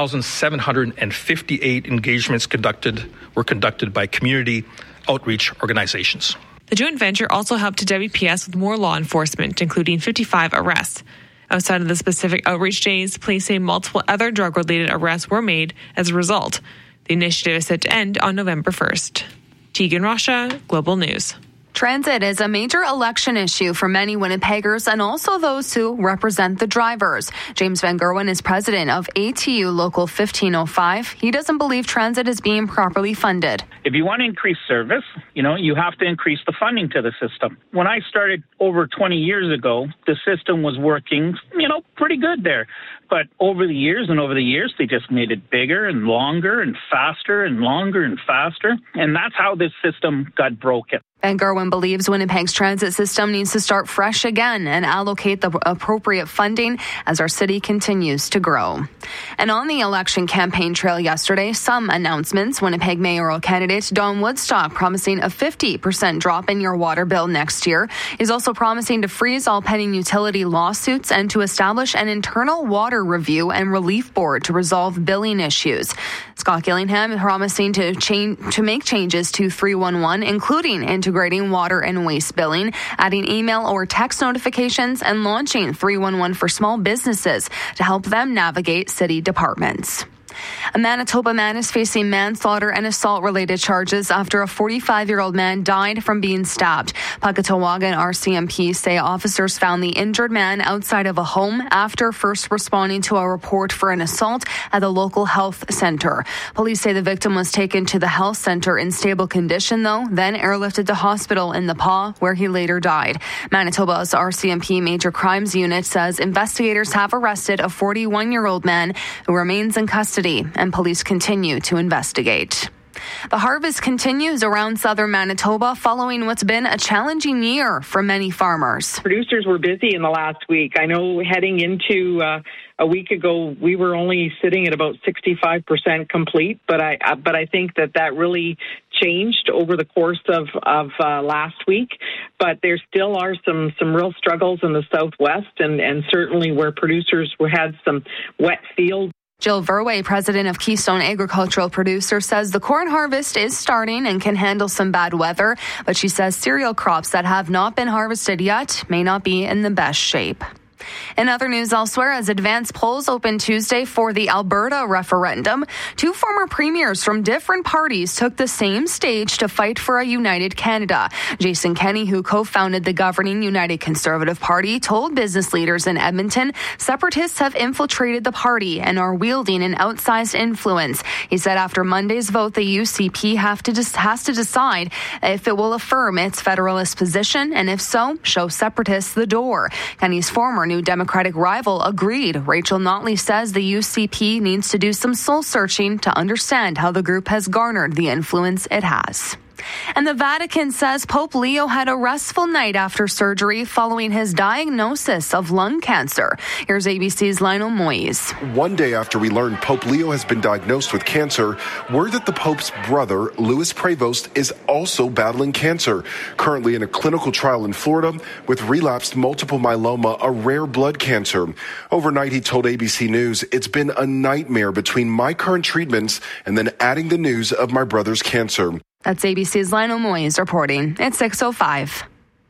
S20: 3,758 engagements were conducted by community outreach organizations.
S19: The joint venture also helped to WPS with more law enforcement, including 55 arrests. Outside of the specific outreach days, police say multiple other drug-related arrests were made as a result. The initiative is set to end on November 1st. Tegan Rasha, Global News.
S18: Transit is a major election issue for many Winnipeggers and also those who represent the drivers. James Van Gerwen is president of ATU Local 1505. He doesn't believe transit is being properly funded.
S11: If you want to increase service, you have to increase the funding to the system. When I started over 20 years ago, the system was working, pretty good there. But over the years, they just made it bigger and longer and faster and longer and faster. And that's how this system got broken.
S18: Van Gerwen believes Winnipeg's transit system needs to start fresh again and allocate the appropriate funding as our city continues to grow. And on the election campaign trail yesterday, some announcements. Winnipeg mayoral candidate Don Woodstock promising a 50% drop in your water bill next year. He's also promising to freeze all pending utility lawsuits and to establish an internal water review and relief board to resolve billing issues. Scott Gillingham promising to make changes to 311, including integrating water and waste billing, adding email or text notifications, and launching 311 for small businesses to help them navigate city departments. A Manitoba man is facing manslaughter and assault-related charges after a 45-year-old man died from being stabbed. Pukatawagan RCMP say officers found the injured man outside of a home after first responding to a report for an assault at the local health center. Police say the victim was taken to the health center in stable condition, though, then airlifted to hospital in Nepal, where he later died. Manitoba's RCMP Major Crimes Unit says investigators have arrested a 41-year-old man who remains in custody, and police continue to investigate. The harvest continues around southern Manitoba following what's been a challenging year for many farmers.
S22: Producers were busy in the last week. I know heading into a week ago, we were only sitting at about 65% complete, but I think that really changed over the course of last week. But there still are some real struggles in the Southwest, and certainly where producers had some wet fields.
S18: Jill Verwey, president of Keystone Agricultural Producers, says the corn harvest is starting and can handle some bad weather, but she says cereal crops that have not been harvested yet may not be in the best shape. In other news elsewhere, as advanced polls opened Tuesday for the Alberta referendum, two former premiers from different parties took the same stage to fight for a united Canada. Jason Kenney, who co-founded the governing United Conservative Party, told business leaders in Edmonton separatists have infiltrated the party and are wielding an outsized influence. He said after Monday's vote, the UCP has to decide if it will affirm its federalist position, and if so, show separatists the door. Kenney's former New Democratic rival agreed. Rachel Notley says the UCP needs to do some soul searching to understand how the group has garnered the influence it has. And the Vatican says Pope Leo had a restful night after surgery following his diagnosis of lung cancer. Here's ABC's Lionel Moyes.
S1: One day after we learned Pope Leo has been diagnosed with cancer, word that the Pope's brother, Louis Prevost, is also battling cancer, currently in a clinical trial in Florida with relapsed multiple myeloma, a rare blood cancer. Overnight, he told ABC News, "It's been a nightmare between my current treatments and then adding the news of my brother's cancer."
S18: That's ABC's Lionel Moyes reporting. It's 6:05.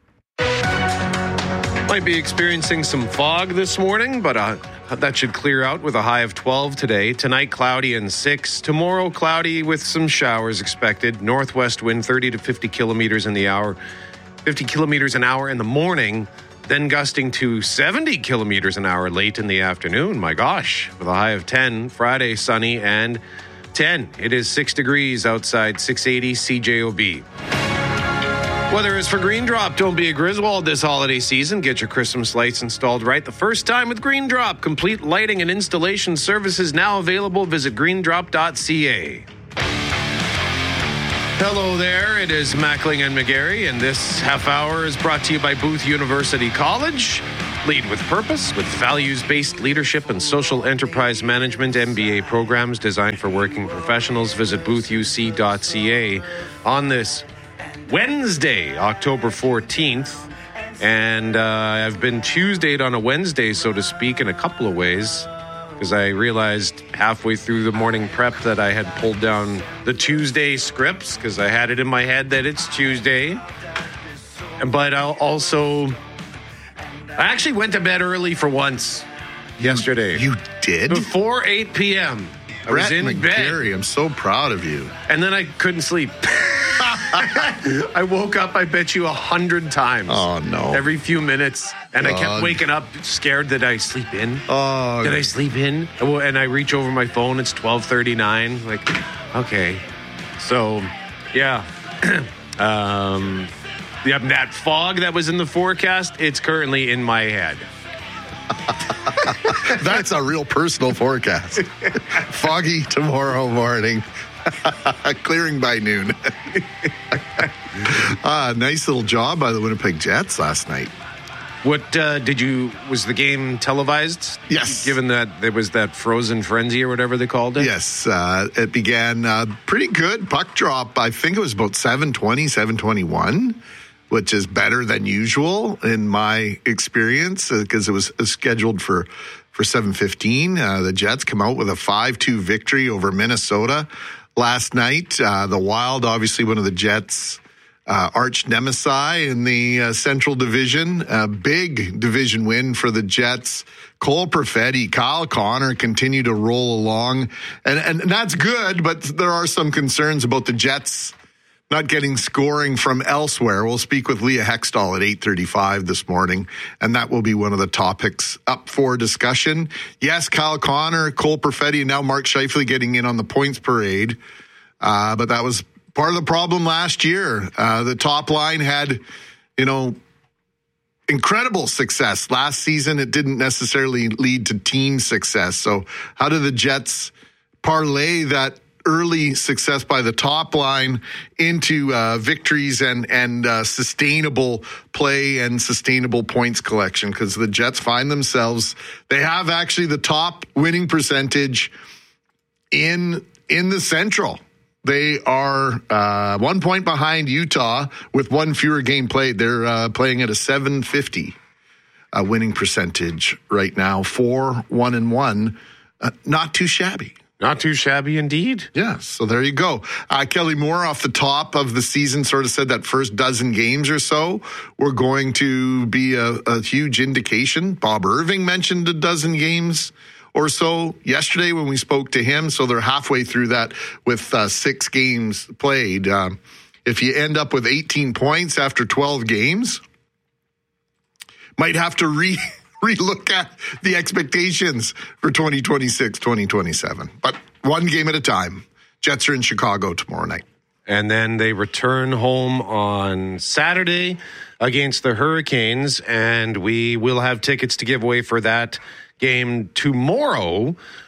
S2: Might be experiencing some fog this morning, but that should clear out with a high of 12 today. Tonight, cloudy and 6. Tomorrow, cloudy with some showers expected. Northwest wind 30 to 50 kilometers in the hour. 50 kilometers an hour in the morning, then gusting to 70 kilometers an hour late in the afternoon. My gosh, with a high of 10. Friday, sunny and 10. It is 6 degrees outside, 680 CJOB. Weather is for Green Drop. Don't be a Griswold this holiday season. Get your Christmas lights installed right the first time with Green Drop. Complete lighting and installation services now available. Visit greendrop.ca. Hello there. It is Mackling and McGarry, and this half hour is brought to you by Booth University College. Lead with purpose, with values-based leadership and social enterprise management MBA programs designed for working professionals. Visit boothuc.ca on this Wednesday, October 14th. And I've been Tuesdayed on a Wednesday, so to speak, in a couple of ways, because I realized halfway through the morning prep that I had pulled down the Tuesday scripts because I had it in my head that it's Tuesday. But I actually went to bed early for once yesterday.
S17: You did?
S2: Before 8 p.m. I was in
S17: McGarry,
S2: bed.
S17: I'm so proud of you.
S2: And then I couldn't sleep. I woke up, I bet you, 100 times.
S17: Oh, no.
S2: Every few minutes. And I kept waking up scared that I sleep in. Oh. Did I sleep in? And I reach over my phone. It's 12:39. Like, okay. So, yeah. That fog that was in the forecast, it's currently in my head.
S17: That's a real personal forecast. Foggy tomorrow morning. Clearing by noon. Nice little job by the Winnipeg Jets last night.
S2: What was the game televised?
S17: Yes.
S2: Given that there was that frozen frenzy or whatever they called it?
S17: Yes. It began pretty good. Puck drop, I think it was about 7:20, 7:21, which is better than usual in my experience because it was scheduled for 7:15. The Jets come out with a 5-2 victory over Minnesota last night. The Wild, obviously one of the Jets' arch nemesis in the Central Division. A big division win for the Jets. Cole Perfetti, Kyle Connor continue to roll along. And that's good, but there are some concerns about the Jets not getting scoring from elsewhere. We'll speak with Leah Hextall at 8:35 this morning, and that will be one of the topics up for discussion. Yes, Kyle Connor, Cole Perfetti, and now Mark Scheifele getting in on the points parade. But that was part of the problem last year. The top line had, incredible success. Last season, it didn't necessarily lead to team success. So how do the Jets parlay that early success by the top line into victories and sustainable play and sustainable points collection? Because the Jets find themselves, they have actually the top winning percentage in the Central. They are 1 point behind Utah with one fewer game played. They're playing at a .750 winning percentage right now, 4-1-1. Not too shabby.
S2: Not too shabby indeed.
S17: Yeah, so there you go. Kelly Moore off the top of the season sort of said that first dozen games or so were going to be a huge indication. Bob Irving mentioned a dozen games or so yesterday when we spoke to him. So they're halfway through that with 6 games played. If you end up with 18 points after 12 games, might have to relook at the expectations for 2026, 2027. But one game at a time. Jets are in Chicago tomorrow night.
S2: And then they return home on Saturday against the Hurricanes, and we will have tickets to give away for that game tomorrow.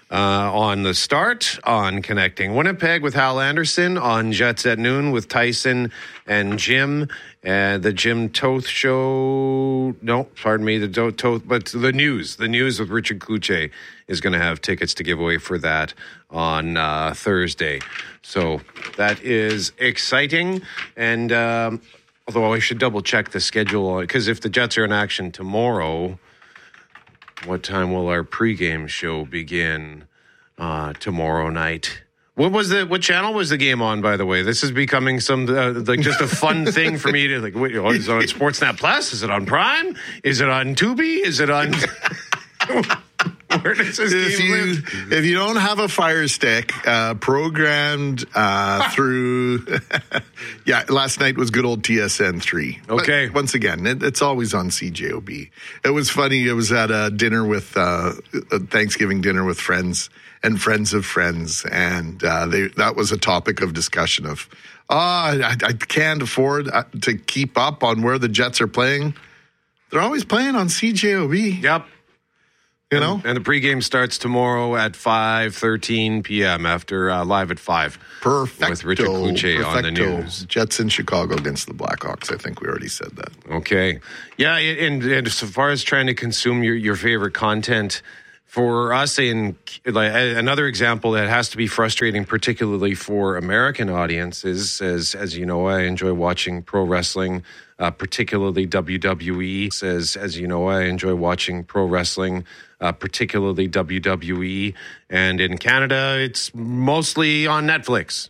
S2: on the start on Connecting Winnipeg with Hal Anderson, on Jets at Noon with Tyson and Jim, the Jim Toth Show. No, pardon me, the Toth, but the news with Richard Kluche is going to have tickets to give away for that on Thursday. So that is exciting. And although I should double check the schedule, because if the Jets are in action tomorrow, what time will our pregame show begin tomorrow night? What channel was the game on, by the way? This is becoming some just a fun thing for me to is it on Sportsnet Plus? Is it on Prime? Is it on Tubi? Is it on where does this game live?
S17: If you don't have a Fire Stick programmed through last night was good old TSN 3.
S2: Okay.
S17: But once again, it's always on CJOB. It was funny. It was at a dinner with a Thanksgiving dinner with friends and friends of friends, and that was a topic of discussion of, I can't afford to keep up on where the Jets are playing. They're always playing on CJOB.
S2: Yep.
S17: You know?
S2: And the pregame starts tomorrow at 5:13 p.m. after Live at 5.
S17: Perfecto.
S2: With Richard Kluche on the news.
S17: Jets in Chicago against the Blackhawks. I think we already said that.
S2: Okay. Yeah, and as far as trying to consume your favorite content, for us, another example that has to be frustrating, particularly for American audiences, as you know, I enjoy watching pro wrestling, particularly WWE. As you know, I enjoy watching pro wrestling, particularly WWE. And in Canada, it's mostly on Netflix.